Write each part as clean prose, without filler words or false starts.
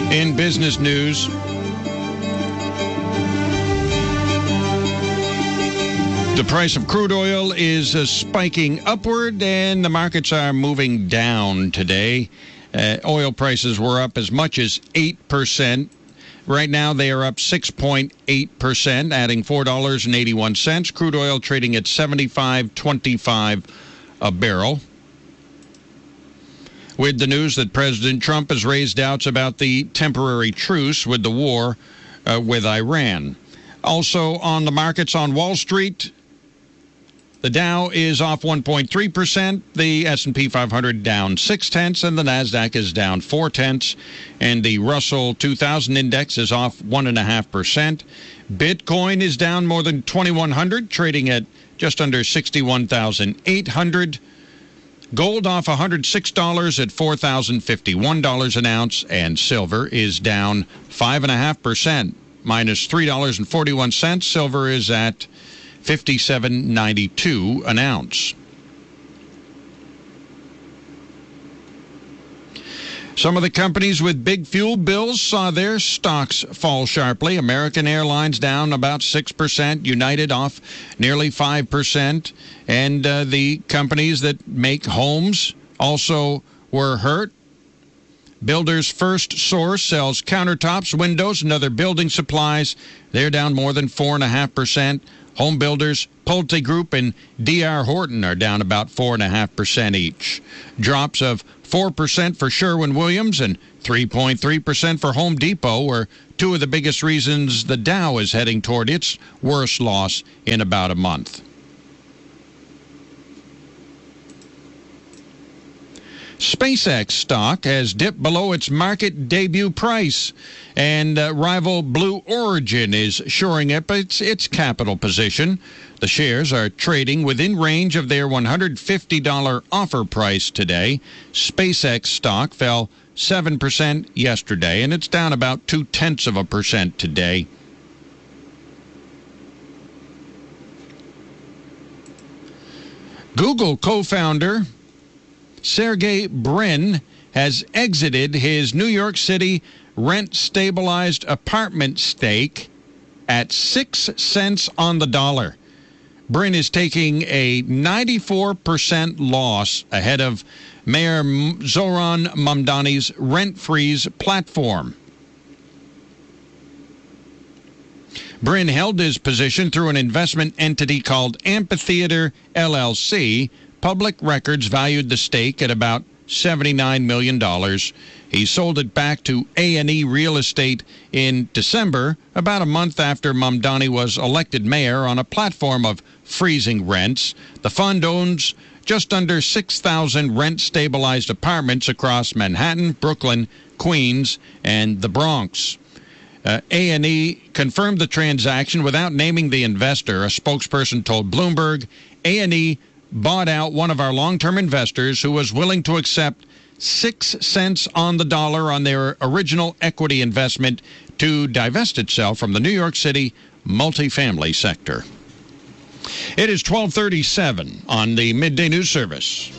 In business news, the price of crude oil is spiking upward, and the markets are moving down today. Oil prices were up as much as 8%. Right now, they are up 6.8%, adding $4.81. Crude oil trading at $75.25 a barrel. With the news that President Trump has raised doubts about the temporary truce with the war with Iran. Also on the markets on Wall Street, the Dow is off 1.3%, the S&P 500 down 0.6%, and the Nasdaq is down 0.4%, and the Russell 2000 index is off 1.5%. Bitcoin is down more than 2,100, trading at just under 61,800. Gold off $106 at $4,051 an ounce, and silver is down 5.5%, minus $3.41. Silver is at $57.92 an ounce. Some of the companies with big fuel bills saw their stocks fall sharply. American Airlines down about 6%, United off nearly 5%, and the companies that make homes also were hurt. Builders First Source sells countertops, windows, and other building supplies. They're down more than 4.5%. Home builders Pulte Group and D.R. Horton are down about 4.5% each. Drops of 4% for Sherwin-Williams and 3.3% for Home Depot were two of the biggest reasons the Dow is heading toward its worst loss in about a month. SpaceX stock has dipped below its market debut price, and rival Blue Origin is shoring up its capital position. The shares are trading within range of their $150 offer price today. SpaceX stock fell 7% yesterday, and it's down about 0.2% today. Google co-founder Sergey Brin has exited his New York City rent-stabilized apartment stake at 6 cents on the dollar. Brin is taking a 94% loss ahead of Mayor Zoran Mamdani's Rent Freeze platform. Brin held his position through an investment entity called Amphitheater LLC. Public records valued the stake at about $79 million. He sold it back to A&E Real Estate in December, about a month after Mamdani was elected mayor, on a platform of freezing rents. The fund owns just under 6,000 rent-stabilized apartments across Manhattan, Brooklyn, Queens, and the Bronx. A&E confirmed the transaction without naming the investor. A spokesperson told Bloomberg, A&E bought out one of our long-term investors who was willing to accept 6 cents on the dollar on their original equity investment to divest itself from the New York City multifamily sector. It is 12:37 on the Midday News Service.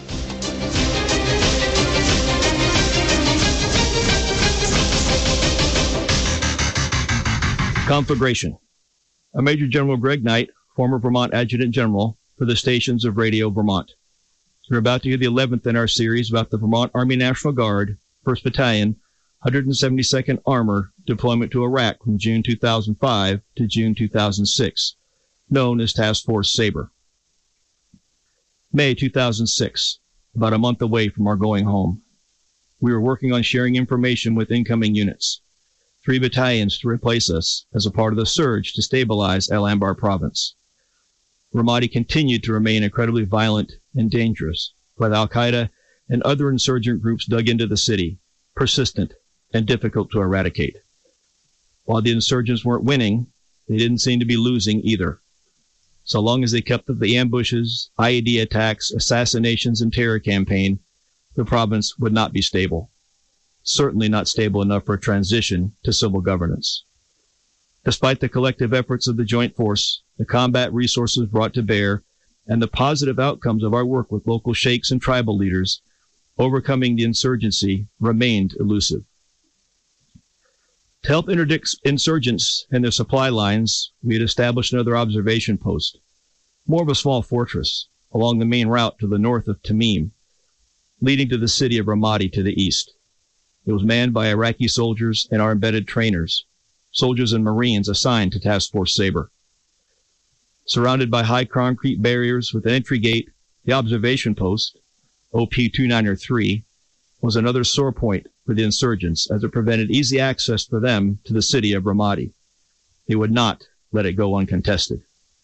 Conflagration. Major General Greg Knight, former Vermont Adjutant General for the stations of Radio Vermont. We're about to hear the 11th in our series about the Vermont Army National Guard, 1st Battalion, 172nd Armor deployment to Iraq from June 2005 to June 2006, known as Task Force Sabre. May 2006, about a month away from our going home. We were working on sharing information with incoming units. 3 battalions to replace us as a part of the surge to stabilize El Anbar province. Ramadi continued to remain incredibly violent and dangerous, while Al-Qaeda and other insurgent groups dug into the city, persistent and difficult to eradicate. While the insurgents weren't winning, they didn't seem to be losing either. So long as they kept up the ambushes, IED attacks, assassinations, and terror campaign, the province would not be stable. Certainly not stable enough for a transition to civil governance. Despite the collective efforts of the Joint Force, the combat resources brought to bear, and the positive outcomes of our work with local sheikhs and tribal leaders, overcoming the insurgency remained elusive. To help interdict insurgents and their supply lines, we had established another observation post, more of a small fortress, along the main route to the north of Tamim, leading to the city of Ramadi to the east. It was manned by Iraqi soldiers and our embedded trainers, soldiers and Marines assigned to Task Force Sabre. Surrounded by high concrete barriers with an entry gate, the observation post, OP-2903, was another sore point for the insurgents as it prevented easy access for them to the city of Ramadi. They would not let it go uncontested.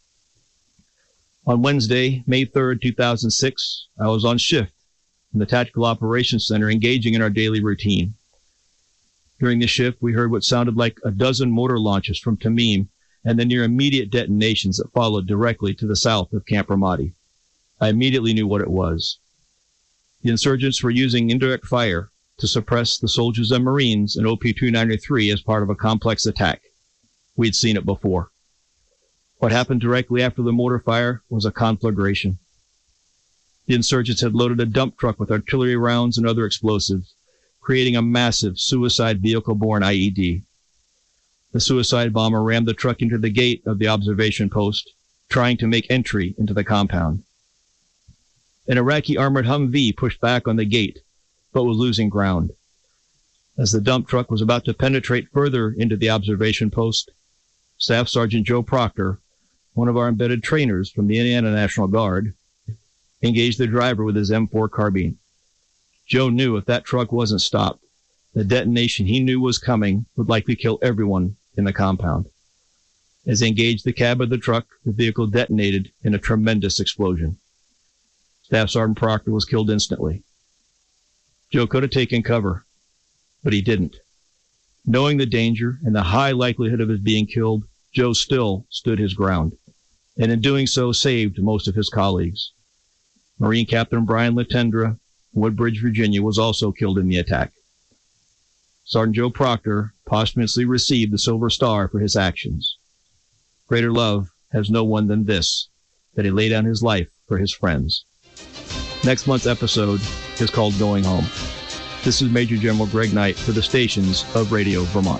On Wednesday, May 3rd, 2006, I was on shift in the Tactical Operations Center engaging in our daily routine. During the shift, we heard what sounded like a dozen mortar launches from Tamim and the near immediate detonations that followed directly to the south of Camp Ramadi. I immediately knew what it was. The insurgents were using indirect fire to suppress the soldiers and Marines in OP-2903 as part of a complex attack. We'd seen it before. What happened directly after the mortar fire was a conflagration. The insurgents had loaded a dump truck with artillery rounds and other explosives, creating a massive suicide vehicle-borne IED. The suicide bomber rammed the truck into the gate of the observation post, trying to make entry into the compound. An Iraqi armored Humvee pushed back on the gate, but was losing ground. As the dump truck was about to penetrate further into the observation post, Staff Sergeant Joe Proctor, one of our embedded trainers from the Indiana National Guard, engaged the driver with his M4 carbine. Joe knew if that truck wasn't stopped, the detonation he knew was coming would likely kill everyone in the compound. As he engaged the cab of the truck, the vehicle detonated in a tremendous explosion. Staff Sergeant Proctor was killed instantly. Joe could have taken cover, but he didn't. Knowing the danger and the high likelihood of his being killed, Joe still stood his ground, and in doing so saved most of his colleagues. Marine Captain Brian Latendra, Woodbridge, Virginia, was also killed in the attack. Sergeant Joe Proctor posthumously received the Silver Star for his actions. Greater love has no one than this, that he laid down his life for his friends. Next month's episode is called Going Home. This is Major General Greg Knight for the stations of Radio Vermont.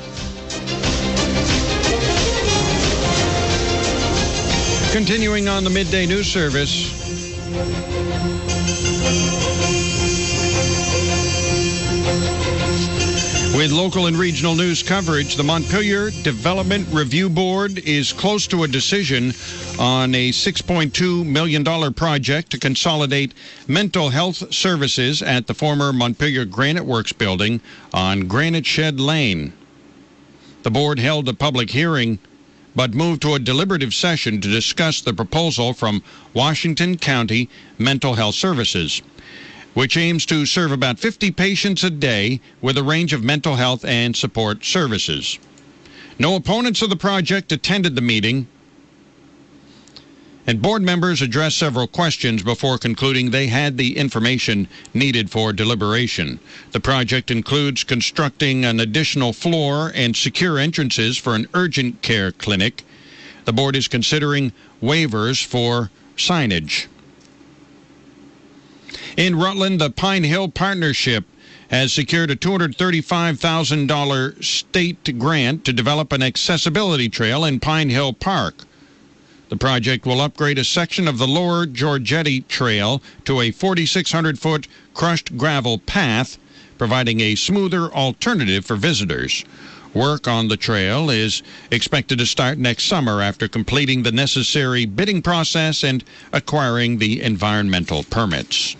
Continuing on the midday news service. With local and regional news coverage, the Montpelier Development Review Board is close to a decision on a $6.2 million project to consolidate mental health services at the former Montpelier Granite Works building on Granite Shed Lane. The board held a public hearing, but moved to a deliberative session to discuss the proposal from Washington County Mental Health Services, which aims to serve about 50 patients a day with a range of mental health and support services. No opponents of the project attended the meeting, and board members addressed several questions before concluding they had the information needed for deliberation. The project includes constructing an additional floor and secure entrances for an urgent care clinic. The board is considering waivers for signage. In Rutland, the Pine Hill Partnership has secured a $235,000 state grant to develop an accessibility trail in Pine Hill Park. The project will upgrade a section of the Lower Georgetti Trail to a 4,600-foot crushed gravel path, providing a smoother alternative for visitors. Work on the trail is expected to start next summer after completing the necessary bidding process and acquiring the environmental permits.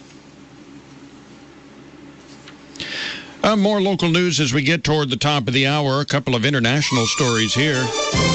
More local news as we get toward the top of the hour. A couple of international stories here.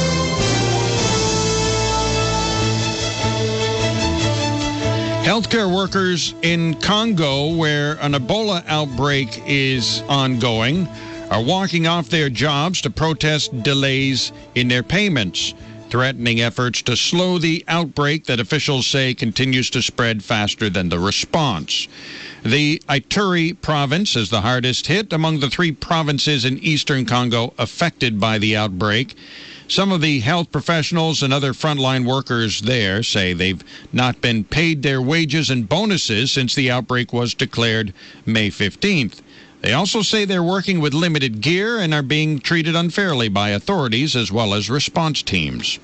Healthcare workers in Congo, where an Ebola outbreak is ongoing, are walking off their jobs to protest delays in their payments, threatening efforts to slow the outbreak that officials say continues to spread faster than the response. The Ituri province is the hardest hit among the three provinces in eastern Congo affected by the outbreak. Some of the health professionals and other frontline workers there say they've not been paid their wages and bonuses since the outbreak was declared May 15th. They also say they're working with limited gear and are being treated unfairly by authorities as well as response teams.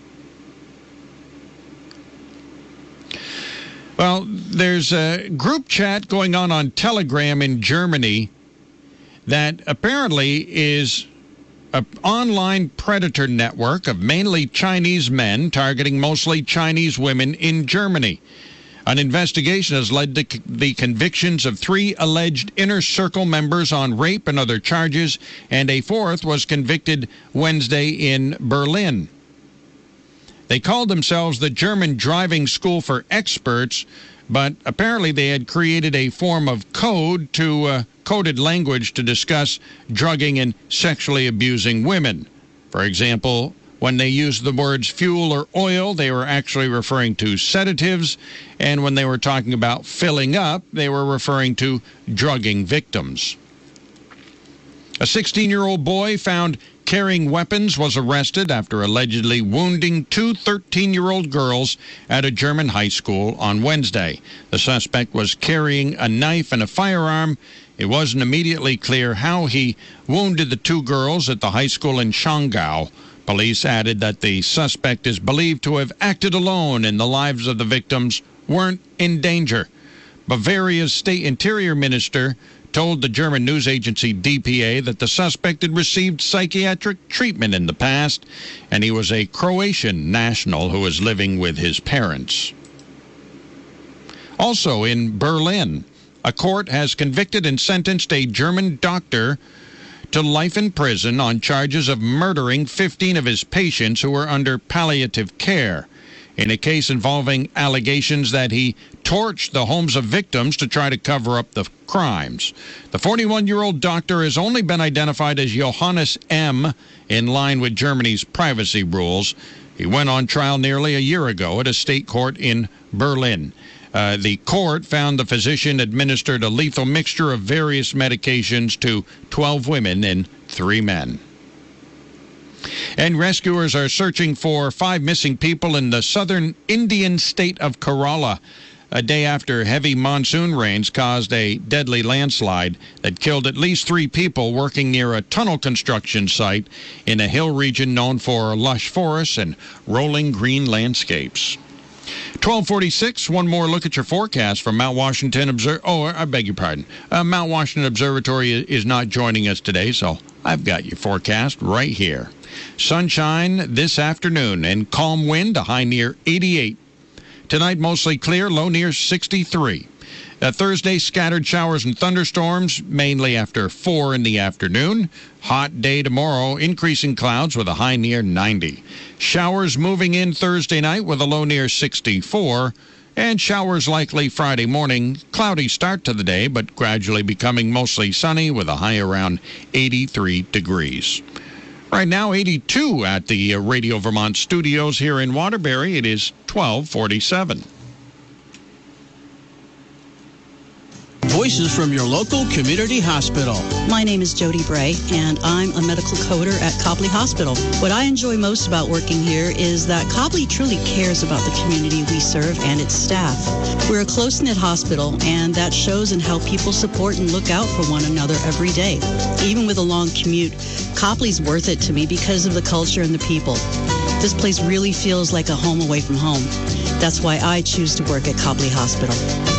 Well, there's a group chat going on Telegram in Germany that apparently is an online predator network of mainly Chinese men targeting mostly Chinese women in Germany. An investigation has led to the convictions of 3 alleged Inner Circle members on rape and other charges, and a 4th was convicted Wednesday in Berlin. They called themselves the German Driving School for Experts, but apparently they had created a form of coded language to discuss drugging and sexually abusing women. For example, when they used the words fuel or oil, they were actually referring to sedatives, and when they were talking about filling up, they were referring to drugging victims. A 16-year-old boy found carrying weapons was arrested after allegedly wounding 2 13-year-old girls at a German high school on Wednesday. The suspect was carrying a knife and a firearm. It wasn't immediately clear how he wounded the 2 girls at the high school in Schongau. Police added that the suspect is believed to have acted alone and the lives of the victims weren't in danger. Bavaria's state interior minister told the German news agency DPA that the suspect had received psychiatric treatment in the past, and he was a Croatian national who was living with his parents. Also in Berlin, a court has convicted and sentenced a German doctor to life in prison on charges of murdering 15 of his patients who were under palliative care, in a case involving allegations that he torched the homes of victims to try to cover up the crimes. The 41-year-old doctor has only been identified as Johannes M., in line with Germany's privacy rules. He went on trial nearly a year ago at a state court in Berlin. The court found the physician administered a lethal mixture of various medications to 12 women and 3 men. And rescuers are searching for 5 missing people in the southern Indian state of Kerala, a day after heavy monsoon rains caused a deadly landslide that killed at least 3 people working near a tunnel construction site in a hill region known for lush forests and rolling green landscapes. 1246, one more look at your forecast from Mount Washington Mount Washington Observatory is not joining us today, so I've got your forecast right here. Sunshine this afternoon and calm wind, a high near 88. Tonight, mostly clear, low near 63. Thursday, scattered showers and thunderstorms, mainly after 4 in the afternoon. Hot day tomorrow, increasing clouds with a high near 90. Showers moving in Thursday night with a low near 64. And showers likely Friday morning. Cloudy start to the day, but gradually becoming mostly sunny with a high around 83 degrees. Right now, 82 at the Radio Vermont studios here in Waterbury. It is 1247. Voices from your local community hospital. My name is Jody Bray, and I'm a medical coder at Copley Hospital. What I enjoy most about working here is that Copley truly cares about the community we serve and its staff. We're a close-knit hospital, and that shows in how people support and look out for one another every day. Even with a long commute, Copley's worth it to me because of the culture and the people. This place really feels like a home away from home. That's why I choose to work at Copley Hospital.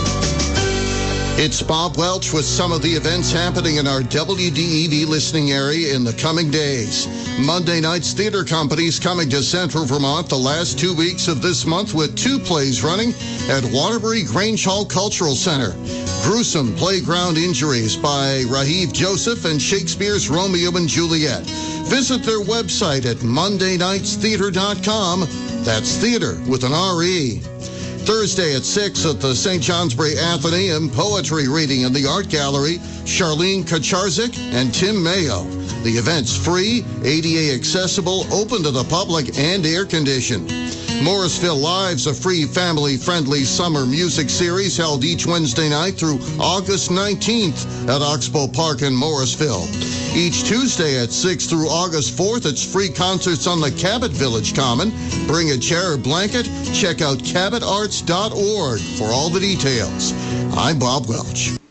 It's Bob Welch with some of the events happening in our WDEV listening area in the coming days. Monday night's theater company's coming to Central Vermont the last 2 weeks of this month with 2 plays running at Waterbury Grange Hall Cultural Center. Gruesome Playground Injuries by Raheem Joseph and Shakespeare's Romeo and Juliet. Visit their website at mondaynightstheater.com. That's theater with an R-E. Thursday at 6 at the St. Johnsbury Athenaeum, poetry reading in the Art Gallery, Charlene Kacharzik and Tim Mayo. The event's free, ADA accessible, open to the public, and air-conditioned. Morrisville Live's a free, family-friendly summer music series held each Wednesday night through August 19th at Oxbow Park in Morrisville. Each Tuesday at 6 through August 4th, it's free concerts on the Cabot Village Common. Bring a chair or blanket. Check out cabotarts.org for all the details. I'm Bob Welch.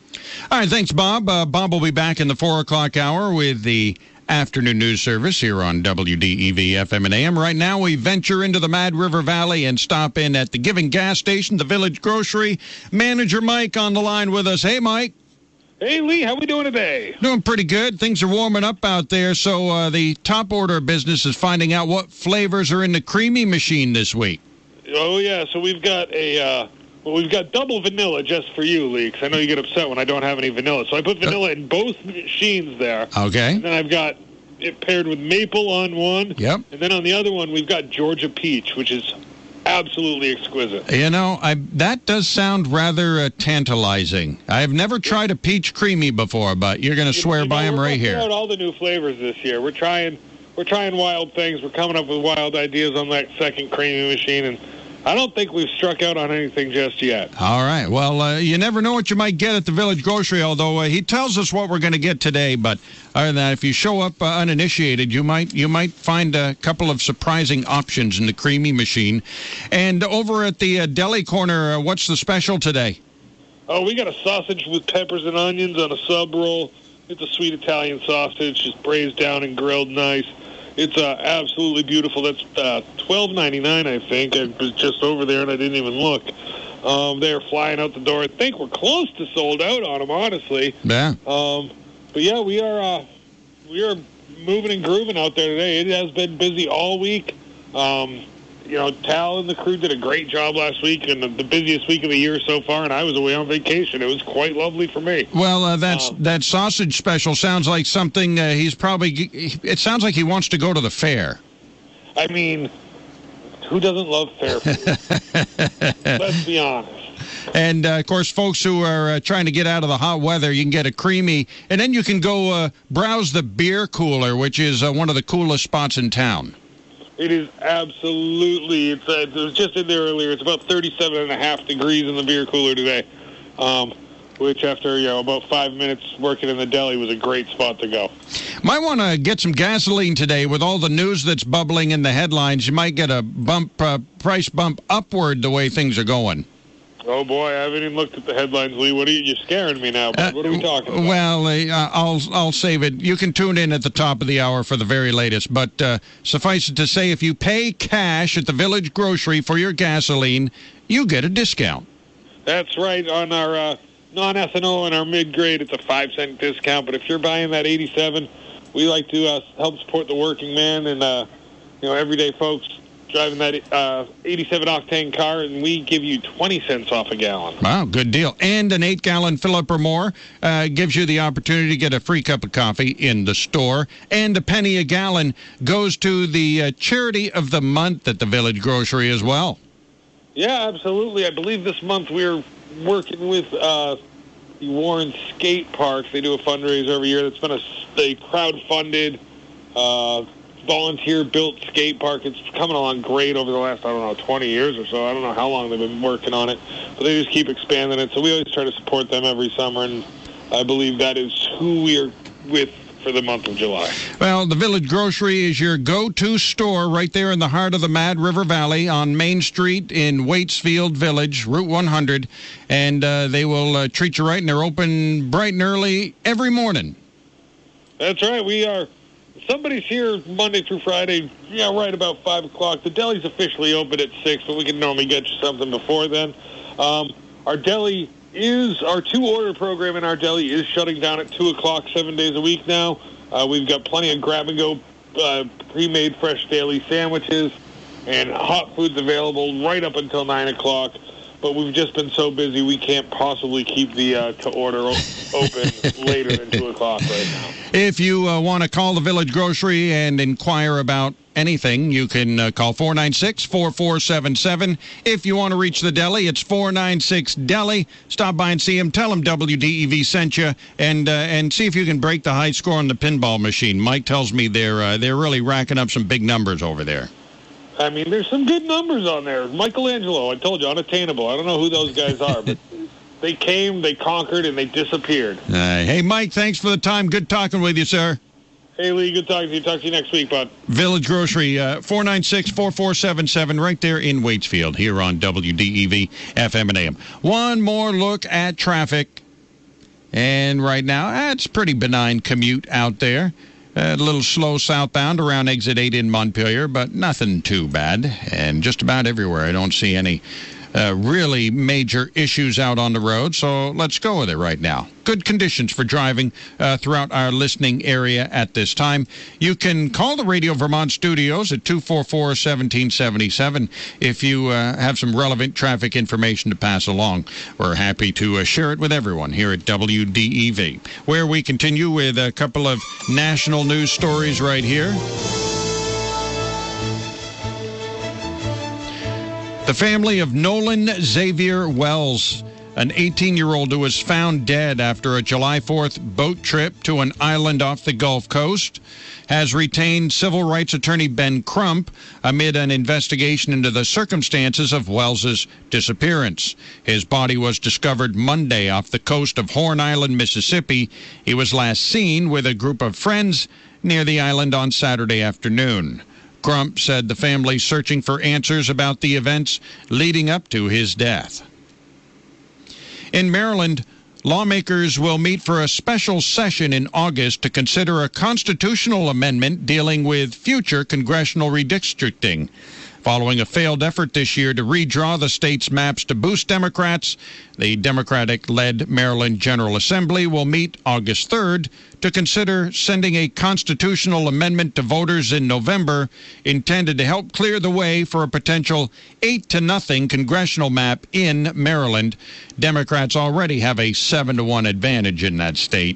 All right, thanks, Bob. Bob will be back in the 4 o'clock hour with the afternoon news service here on WDEV FM and AM. Right now, we venture into the Mad River Valley and stop in at the Giving gas station, the Village Grocery. Manager Mike on the line with us. Hey, Mike. Hey, Lee, how we doing today? Doing pretty good. Things are warming up out there, so the top order of business is finding out what flavors are in the creamy machine this week. Oh, yeah, so we've got we've got double vanilla just for you, Lee, 'cause I know you get upset when I don't have any vanilla. So I put vanilla in both machines there. Okay. And then I've got it paired with maple on one. Yep. And then on the other one, we've got Georgia peach, which is absolutely exquisite. You know, that does sound rather tantalizing. I've never tried a peach creamy before, but you're going to swear by them right here. We're out all the new flavors this year. We're trying wild things. We're coming up with wild ideas on that second creamy machine, and I don't think we've struck out on anything just yet. All right. Well, you never know what you might get at the Village Grocery, although he tells us what we're going to get today. But other than that, if you show up uninitiated, you might find a couple of surprising options in the creamy machine. And over at the deli corner, what's the special today? Oh, we got a sausage with peppers and onions on a sub roll. It's a sweet Italian sausage, just braised down and grilled nice. It's absolutely beautiful. That's $12.99, I think. I was just over there, and I didn't even look. They're flying out the door. I think we're close to sold out on them, honestly. Yeah. But, yeah, we are moving and grooving out there today. It has been busy all week. You know, Tal and the crew did a great job last week, and the busiest week of the year so far, and I was away on vacation. It was quite lovely for me. Well, that sausage special sounds like something it sounds like he wants to go to the fair. I mean, who doesn't love fair food? Let's be honest. And, of course, folks who are trying to get out of the hot weather, you can get a creamy, and then you can go browse the beer cooler, which is one of the coolest spots in town. It is absolutely, it was just in there earlier, it's about 37.5 degrees in the beer cooler today, which after, about 5 minutes working in the deli was a great spot to go. Might want to get some gasoline today with all the news that's bubbling in the headlines. You might get a price bump upward the way things are going. Oh, boy, I haven't even looked at the headlines, Lee. You're scaring me now. What are we talking about? Well, I'll save it. You can tune in at the top of the hour for the very latest. But suffice it to say, if you pay cash at the Village Grocery for your gasoline, you get a discount. That's right. On our non-ethanol and our mid-grade, it's a 5-cent discount. But if you're buying that 87, we like to help support the working man and, everyday folks driving that 87-octane car, and we give you 20 cents off a gallon. Wow, good deal. And an 8-gallon fill-up or more gives you the opportunity to get a free cup of coffee in the store. And a penny a gallon goes to the charity of the month at the Village Grocery as well. Yeah, absolutely. I believe this month we're working with the Warren Skate Park. They do a fundraiser every year. That's been a crowd-funded volunteer-built skate park. It's coming along great over the last, 20 years or so. I don't know how long they've been working on it, but they just keep expanding it. So we always try to support them every summer, and I believe that is who we are with for the month of July. Well, the Village Grocery is your go-to store right there in the heart of the Mad River Valley on Main Street in Waitsfield Village, Route 100, and they will treat you right, and they're open bright and early every morning. That's right. We are. Somebody's here Monday through Friday, right about 5 o'clock. The deli's officially open at 6, but we can normally get you something before then. Our deli our two-order program in our deli is shutting down at 2 o'clock 7 days a week now. We've got plenty of grab-and-go pre-made fresh daily sandwiches and hot foods available right up until 9 o'clock. But we've just been so busy, we can't possibly keep the to-order open later than 2 o'clock right now. If you want to call the Village Grocery and inquire about anything, you can call 496-4477. If you want to reach the deli, it's 496-DELI. Stop by and see them. Tell them WDEV sent you, and see if you can break the high score on the pinball machine. Mike tells me they're really racking up some big numbers over there. I mean, there's some good numbers on there. Michelangelo, I told you, unattainable. I don't know who those guys are, but they came, they conquered, and they disappeared. Hey, Mike, thanks for the time. Good talking with you, sir. Hey, Lee, good talking to you. Talk to you next week, bud. Village Grocery, 496-4477, right there in Waitsfield, here on WDEV FM and AM. One more look at traffic. And right now, it's pretty benign commute out there. A little slow southbound around exit 8 in Montpelier, but nothing too bad. And just about everywhere, I don't see any really major issues out on the road, so let's go with it right now. Good conditions for driving throughout our listening area at this time. You can call the Radio Vermont studios at 244-1777 if you have some relevant traffic information to pass along. We're happy to share it with everyone here at WDEV, where we continue with a couple of national news stories right here. The family of Nolan Xavier Wells, an 18-year-old who was found dead after a July 4th boat trip to an island off the Gulf Coast, has retained civil rights attorney Ben Crump amid an investigation into the circumstances of Wells's disappearance. His body was discovered Monday off the coast of Horn Island, Mississippi. He was last seen with a group of friends near the island on Saturday afternoon. Crump said the family is searching for answers about the events leading up to his death. In Maryland, lawmakers will meet for a special session in August to consider a constitutional amendment dealing with future congressional redistricting. Following a failed effort this year to redraw the state's maps to boost Democrats, the Democratic-led Maryland General Assembly will meet August 3rd to consider sending a constitutional amendment to voters in November intended to help clear the way for a potential 8-0 congressional map in Maryland. Democrats already have a 7-1 advantage in that state.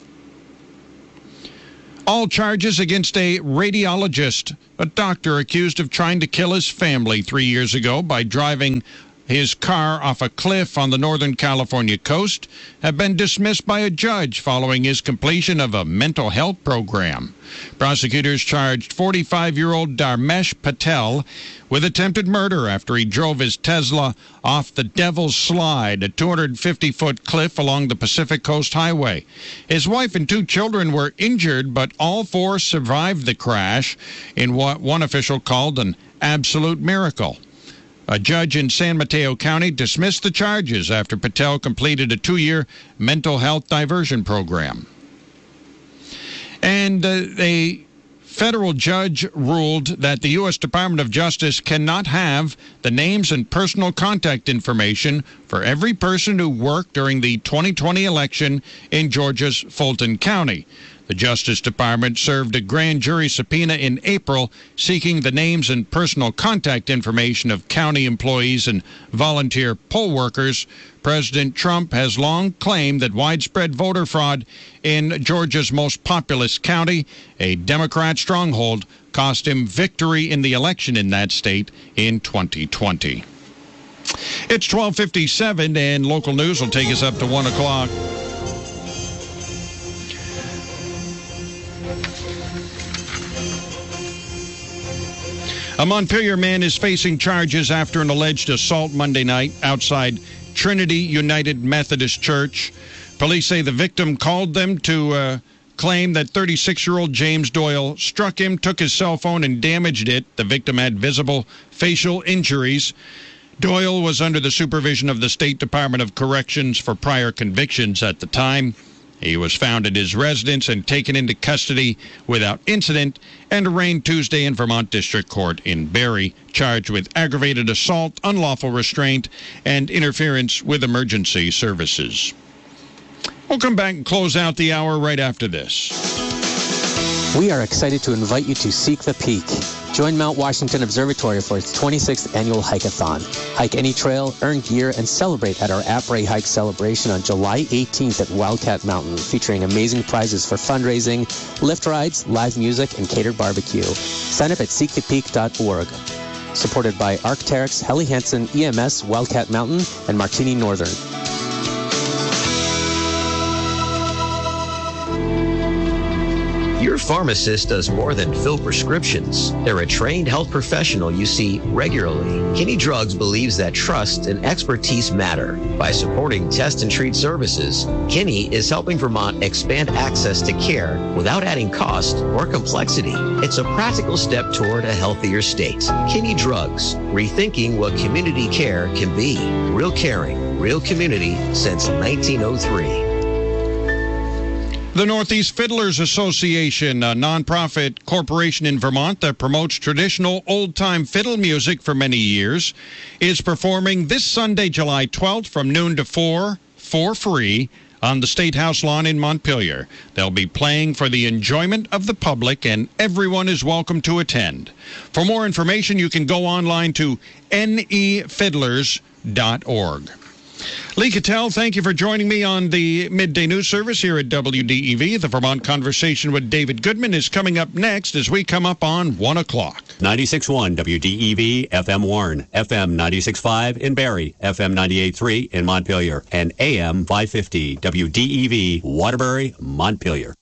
All charges against a radiologist, a doctor accused of trying to kill his family 3 years ago by driving his car off a cliff on the Northern California coast, have been dismissed by a judge following his completion of a mental health program. Prosecutors charged 45-year-old Dharmesh Patel with attempted murder after he drove his Tesla off the Devil's Slide, a 250-foot cliff along the Pacific Coast Highway. His wife and 2 children were injured, but all 4 survived the crash in what one official called an absolute miracle. A judge in San Mateo County dismissed the charges after Patel completed a 2-year mental health diversion program. And a federal judge ruled that the U.S. Department of Justice cannot have the names and personal contact information for every person who worked during the 2020 election in Georgia's Fulton County. The Justice Department served a grand jury subpoena in April seeking the names and personal contact information of county employees and volunteer poll workers. President Trump has long claimed that widespread voter fraud in Georgia's most populous county, a Democrat stronghold, cost him victory in the election in that state in 2020. It's 12:57, and local news will take us up to 1 o'clock. A Montpelier man is facing charges after an alleged assault Monday night outside Trinity United Methodist Church. Police say the victim called them to claim that 36-year-old James Doyle struck him, took his cell phone, and damaged it. The victim had visible facial injuries. Doyle was under the supervision of the State Department of Corrections for prior convictions at the time. He was found at his residence and taken into custody without incident and arraigned Tuesday in Vermont District Court in Barrie, charged with aggravated assault, unlawful restraint, and interference with emergency services. We'll come back and close out the hour right after this. We are excited to invite you to Seek the Peak. Join Mount Washington Observatory for its 26th annual hike-a-thon. Hike any trail, earn gear, and celebrate at our Après Hike celebration on July 18th at Wildcat Mountain, featuring amazing prizes for fundraising, lift rides, live music, and catered barbecue. Sign up at seekthepeak.org. Supported by Arc'teryx, Helly Hansen, EMS, Wildcat Mountain, and Martini Northern. Your pharmacist does more than fill prescriptions. They're a trained health professional you see regularly. Kinney Drugs believes that trust and expertise matter. By supporting test and treat services, Kinney is helping Vermont expand access to care without adding cost or complexity. It's a practical step toward a healthier state. Kinney Drugs, rethinking what community care can be. Real caring, real community since 1903. The Northeast Fiddlers Association, a nonprofit corporation in Vermont that promotes traditional old-time fiddle music for many years, is performing this Sunday, July 12th from noon to 4 for free on the State House lawn in Montpelier. They'll be playing for the enjoyment of the public, and everyone is welcome to attend. For more information, you can go online to nefiddlers.org. Lee Cattell, thank you for joining me on the Midday News Service here at WDEV. The Vermont Conversation with David Goodman is coming up next as we come up on 1 o'clock. 96.1 WDEV, FM Warren, FM 96.5 in Barrie, FM 98.3 in Montpelier, and AM 550 WDEV, Waterbury, Montpelier.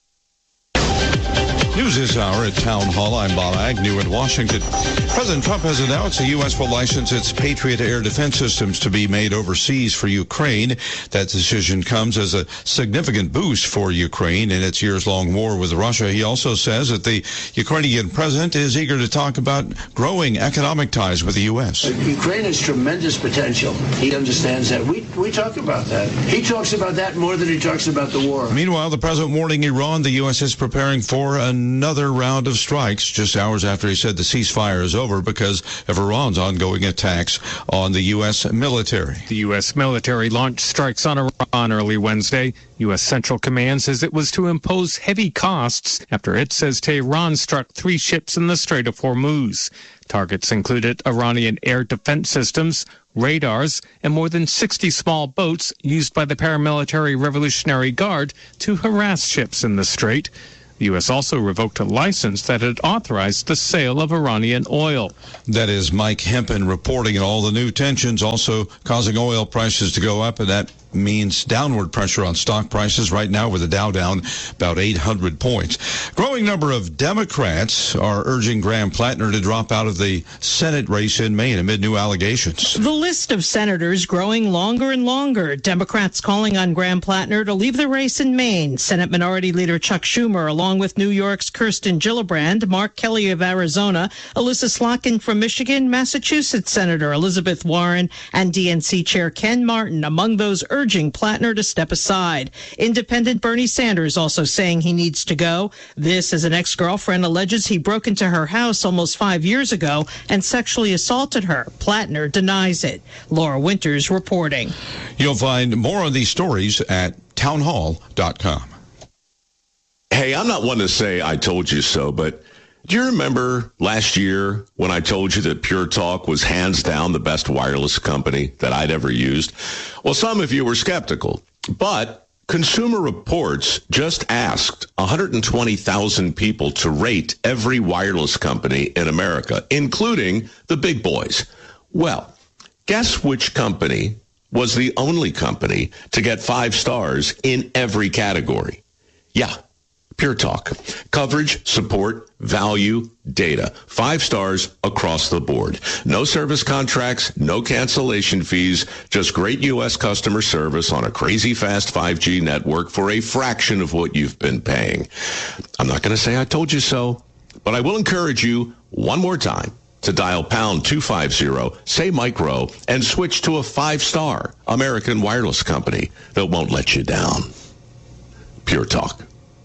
News this hour at Town Hall. I'm Bob Agnew in Washington. President Trump has announced the U.S. will license its Patriot air defense systems to be made overseas for Ukraine. That decision comes as a significant boost for Ukraine in its years-long war with Russia. He also says that the Ukrainian president is eager to talk about growing economic ties with the U.S. Ukraine has tremendous potential. He understands that. We talk about that. He talks about that more than he talks about the war. Meanwhile, the president warning Iran the U.S. is preparing for another round of strikes just hours after he said the ceasefire is over because of Iran's ongoing attacks on the U.S. military. The U.S. military launched strikes on Iran early Wednesday. U.S. Central Command says it was to impose heavy costs after it says Tehran struck 3 ships in the Strait of Hormuz. Targets included Iranian air defense systems, radars, and more than 60 small boats used by the paramilitary Revolutionary Guard to harass ships in the strait. The U.S. also revoked a license that had authorized the sale of Iranian oil. That is Mike Hempen reporting, and all the new tensions also causing oil prices to go up, and that means downward pressure on stock prices right now with the Dow down about 800 points. Growing number of Democrats are urging Graham Plattner to drop out of the Senate race in Maine amid new allegations. The list of senators growing longer and longer. Democrats calling on Graham Plattner to leave the race in Maine. Senate Minority Leader Chuck Schumer, along with New York's Kirsten Gillibrand, Mark Kelly of Arizona, Alyssa Slotkin from Michigan, Massachusetts Senator Elizabeth Warren, and DNC Chair Ken Martin, among those urging Plattner to step aside. Independent Bernie Sanders also saying he needs to go. This as an ex-girlfriend alleges he broke into her house almost 5 years ago and sexually assaulted her. Plattner denies it. Laura Winters reporting. You'll find more on these stories at townhall.com. Hey, I'm not one to say I told you so, but do you remember last year when I told you that Pure Talk was hands down the best wireless company that I'd ever used? Well, some of you were skeptical, but Consumer Reports just asked 120,000 people to rate every wireless company in America, including the big boys. Well, guess which company was the only company to get 5 stars in every category? Yeah. Pure Talk. Coverage, support, value, data. 5 stars across the board. No service contracts, no cancellation fees, just great U.S. customer service on a crazy fast 5G network for a fraction of what you've been paying. I'm not going to say I told you so, but I will encourage you one more time to dial pound 250, say micro, and switch to a 5-star American wireless company that won't let you down. Pure Talk.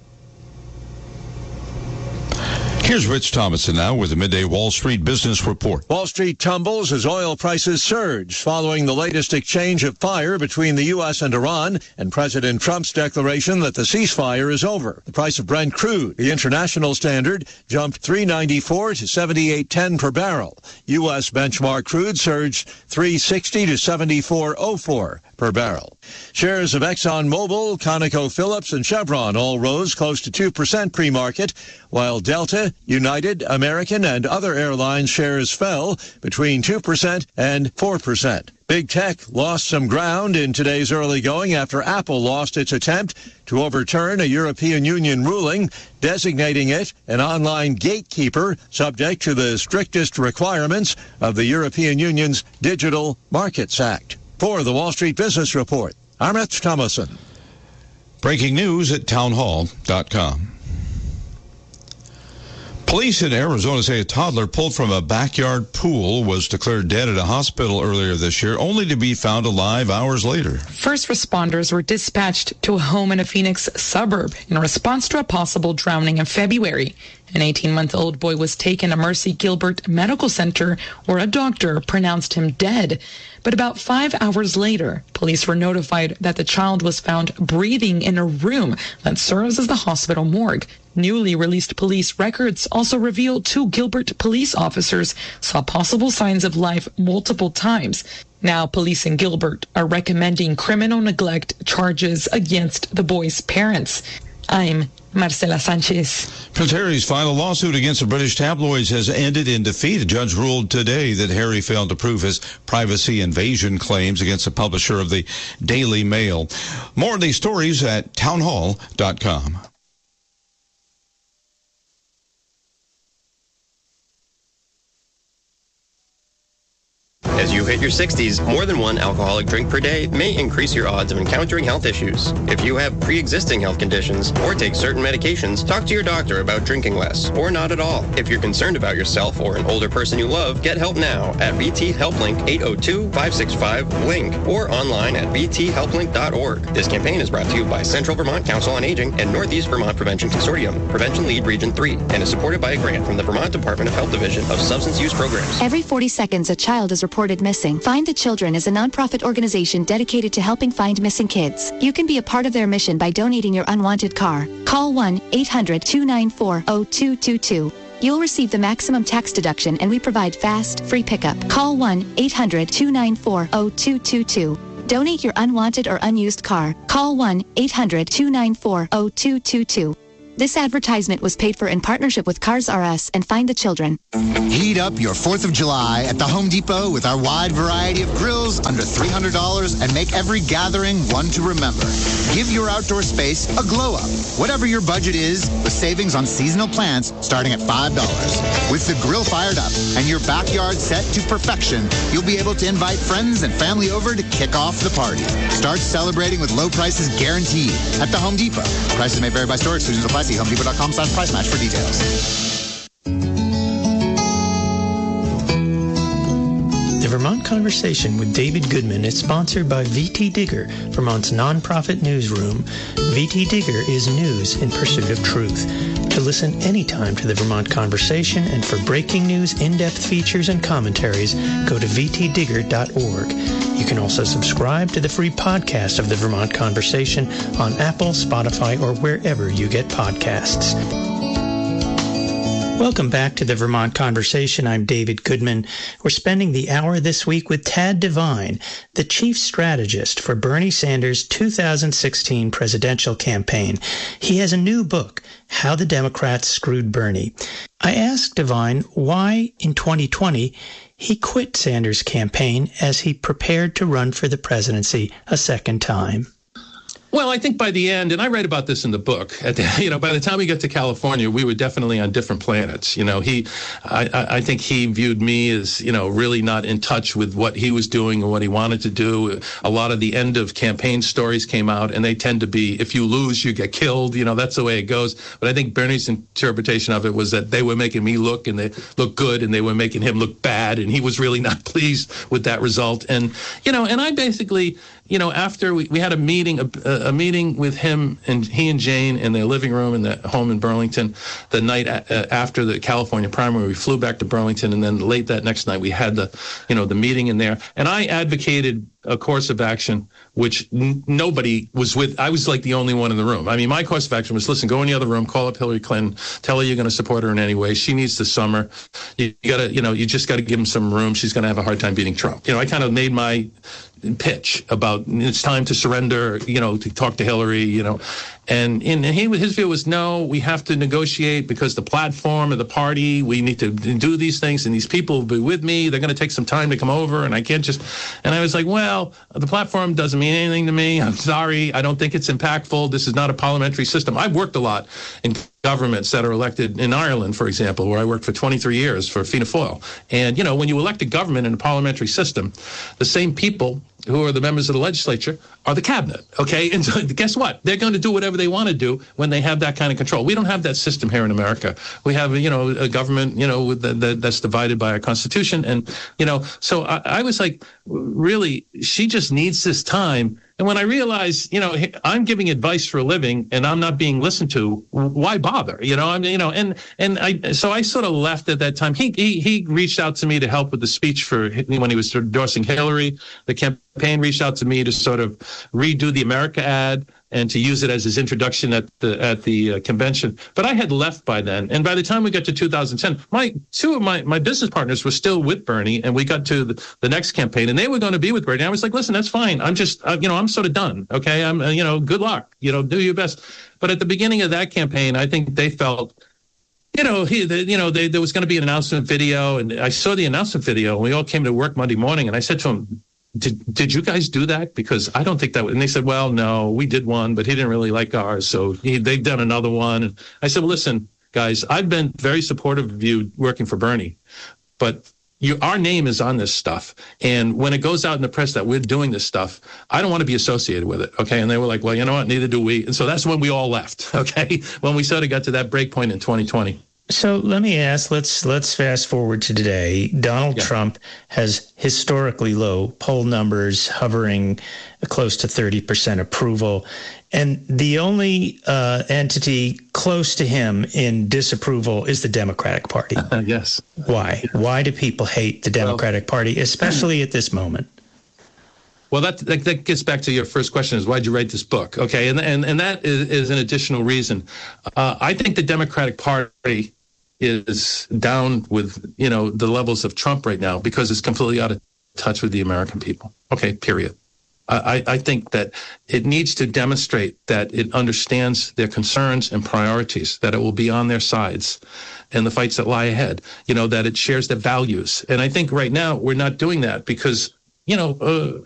Here's Rich Thomason now with the Midday Wall Street Business Report. Wall Street tumbles as oil prices surge following the latest exchange of fire between the U.S. and Iran and President Trump's declaration that the ceasefire is over. The price of Brent crude, the international standard, jumped $3.94 to $78.10 per barrel. U.S. benchmark crude surged $3.60 to $74.04 per barrel. Shares of ExxonMobil, ConocoPhillips, and Chevron all rose close to 2% pre-market, while Delta, United, American, and other airlines shares fell between 2% and 4%. Big Tech lost some ground in today's early going after Apple lost its attempt to overturn a European Union ruling designating it an online gatekeeper subject to the strictest requirements of the European Union's Digital Markets Act. For the Wall Street Business Report, I'm Rich Thomason. Breaking news at townhall.com. Police in Arizona say a toddler pulled from a backyard pool was declared dead at a hospital earlier this year, only to be found alive hours later. First responders were dispatched to a home in a Phoenix suburb in response to a possible drowning in February. An 18-month-old boy was taken to Mercy Gilbert Medical Center, where a doctor pronounced him dead. But about 5 hours later, police were notified that the child was found breathing in a room that serves as the hospital morgue. Newly released police records also reveal 2 Gilbert police officers saw possible signs of life multiple times. Now, police in Gilbert are recommending criminal neglect charges against the boy's parents. I'm Marcela Sanchez. Prince Harry's final lawsuit against the British tabloids has ended in defeat. A judge ruled today that Harry failed to prove his privacy invasion claims against the publisher of the Daily Mail. More of these stories at townhall.com. As you hit your 60s, more than one alcoholic drink per day may increase your odds of encountering health issues. If you have pre-existing health conditions or take certain medications, talk to your doctor about drinking less or not at all. If you're concerned about yourself or an older person you love, get help now at VT HelpLink 802-565-LINK or online at vthelplink.org. This campaign is brought to you by Central Vermont Council on Aging and Northeast Vermont Prevention Consortium, Prevention Lead Region 3, and is supported by a grant from the Vermont Department of Health Division of Substance Use Programs. Every 40 seconds, a child is reported missing. Find the Children is a nonprofit organization dedicated to helping find missing kids. You can be a part of their mission by donating your unwanted car. Call 1-800-294-0222. You'll receive the maximum tax deduction, and we provide fast, free pickup. Call 1-800-294-0222. Donate your unwanted or unused car. Call 1-800-294-0222. This advertisement was paid for in partnership with Cars R Us and Find the Children. Heat up your 4th of July at the Home Depot with our wide variety of grills under $300 and make every gathering one to remember. Give your outdoor space a glow up, whatever your budget is, with savings on seasonal plants starting at $5. With the grill fired up and your backyard set to perfection, you'll be able to invite friends and family over to kick off the party. Start celebrating with low prices guaranteed at the Home Depot. Prices may vary by store. Exclusions apply. See HomeDepot.com/price match for details. The Vermont Conversation with David Goodman is sponsored by VT Digger, Vermont's nonprofit newsroom. VT Digger is news in pursuit of truth. To listen anytime to the Vermont Conversation and for breaking news, in-depth features, and commentaries, go to vtdigger.org. You can also subscribe to the free podcast of the Vermont Conversation on Apple, Spotify, or wherever you get podcasts. Welcome back to the Vermont Conversation. I'm David Goodman. We're spending the hour this week with Tad Devine, the chief strategist for Bernie Sanders' 2016 presidential campaign. He has a new book, How the Democrats Screwed Bernie. I asked Devine why, in 2020, he quit Sanders' campaign as he prepared to run for the presidency a second time. Well, I think by the end, and I write about this in the book, by the time we got to California, we were definitely on different planets. I think he viewed me as, really not in touch with what he was doing and what he wanted to do. A lot of the end of campaign stories came out, and they tend to be, if you lose, you get killed. That's the way it goes. But I think Bernie's interpretation of it was that they were making me look good, and they were making him look bad, and he was really not pleased with that result. And, and I basically, after we had a meeting with him, and he and Jane in their living room in the home in Burlington the night after the California primary. We flew back to Burlington, and then late that next night we had the meeting in there. And I advocated a course of action which nobody was with. I was like the only one in the room. I mean, my course of action was, listen, go in the other room, call up Hillary Clinton, tell her you're going to support her in any way. She needs the summer. You just got to give him some room. She's going to have a hard time beating Trump. I kind of made my pitch about it's time to surrender, to talk to Hillary, and his view was, no, we have to negotiate because the platform of the party, we need to do these things, and these people will be with me. They're going to take some time to come over, and I can't just. And I was like, well, the platform doesn't mean anything to me. I'm sorry. I don't think it's impactful. This is not a parliamentary system. I've worked a lot in governments that are elected in Ireland, for example, where I worked for 23 years for Fianna Fáil. And, when you elect a government in a parliamentary system, the same people who are the members of the legislature are the cabinet, okay? And so guess what? They're going to do whatever whatever they want to do when they have that kind of control. We don't have that system here in America. We have, a government, that's divided by our Constitution. And, so I was like, really, she just needs this time. And when I realized, I'm giving advice for a living and I'm not being listened to, why bother? So I sort of left at that time. He reached out to me to help with the speech when he was endorsing Hillary. The campaign reached out to me to sort of redo the America ad and to use it as his introduction at the convention. But I had left by then. And by the time we got to 2010, two of my business partners were still with Bernie, and we got to the next campaign, and they were going to be with Bernie. I was like, listen, that's fine. I'm just, I'm sort of done. Okay. I'm, good luck, do your best. But at the beginning of that campaign, I think they felt, there was going to be an announcement video, and I saw the announcement video, and we all came to work Monday morning, and I said to him, did you guys do that? Because I don't think that would. And they said, well, no, we did one, but he didn't really like ours. So they've done another one. And I said, well, listen, guys, I've been very supportive of you working for Bernie, but our name is on this stuff. And when it goes out in the press that we're doing this stuff, I don't want to be associated with it. Okay. And they were like, well, you know what? Neither do we. And so that's when we all left. Okay. When we sort of got to that break point in 2020. So let me ask, let's fast forward to today. Donald Trump has historically low poll numbers, hovering close to 30% approval. And the only entity close to him in disapproval is the Democratic Party. Yes. Why? Why do people hate the Democratic Party, especially at this moment? Well, that gets back to your first question: is why'd you write this book? Okay, and that is an additional reason. I think the Democratic Party is down with the levels of Trump right now because it's completely out of touch with the American people. Okay, period. I think that it needs to demonstrate that it understands their concerns and priorities, that it will be on their sides and the fights that lie ahead. That it shares their values, and I think right now we're not doing that because